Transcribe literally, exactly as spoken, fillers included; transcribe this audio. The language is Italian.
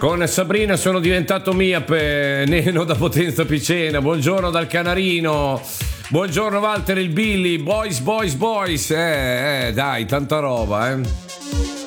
Con Sabrina sono diventato miope, neno da Potenza Picena. Buongiorno dal Canarino. Buongiorno Walter il Billy. Boys, boys, boys. Eh, eh, dai, tanta roba, eh.